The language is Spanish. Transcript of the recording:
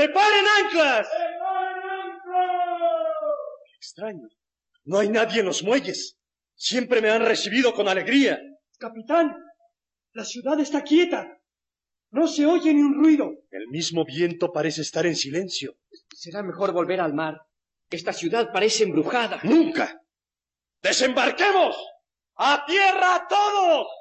¡Preparen anclas! ¡Preparen anclas! Extraño. No hay nadie en los muelles. Siempre me han recibido con alegría. Capitán, la ciudad está quieta. No se oye ni un ruido. El mismo viento parece estar en silencio. Será mejor volver al mar. Esta ciudad parece embrujada. ¡Nunca! ¡Desembarquemos! ¡A tierra todos!